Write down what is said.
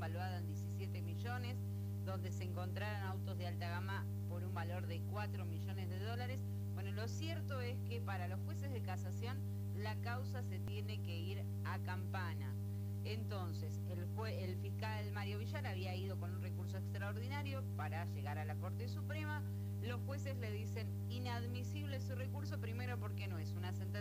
valuada en 17 millones, donde se encontraran autos de alta gama por un valor de 4 millones de dólares. Bueno, lo cierto es que para los jueces de casación la causa se tiene que ir a campana. Entonces, el fiscal Mario Villar había ido con un recurso extraordinario para llegar a la Corte Suprema. Los jueces le dicen inadmisible su recurso, primero porque no es una sentencia